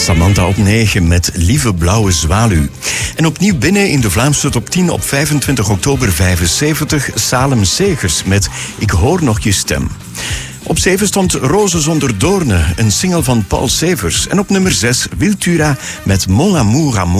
Samantha op 9 met Lieve Blauwe Zwaluw. En opnieuw binnen in de Vlaamse top 10 op 25 oktober 75... Salem Segers met Ik hoor nog je stem. Op 7 stond Rozen zonder doornen, een single van Paul Severs. En op nummer 6 Wiltura met Mon amour amour.